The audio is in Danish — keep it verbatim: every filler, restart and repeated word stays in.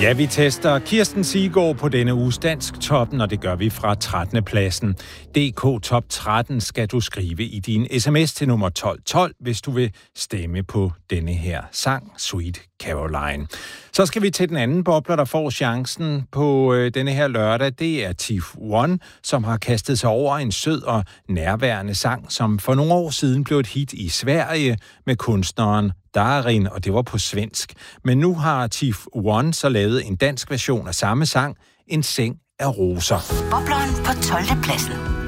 Ja, vi tester Kirsten Siggaard på denne uges Dansk Toppen, og det gør vi fra trettende pladsen. D K Top tretten skal du skrive i din sms til nummer tolv tolv, hvis du vil stemme på denne her sang, Sweet Caroline. Så skal vi til den anden bobler, der får chancen på øh, denne her lørdag. Det er Tiff One, som har kastet sig over en sød og nærværende sang, som for nogle år siden blev et hit i Sverige med kunstneren Darin, og det var på svensk. Men nu har Tiff One så lavet en dansk version af samme sang, En seng af roser. Bobleren på tolvte pladsen.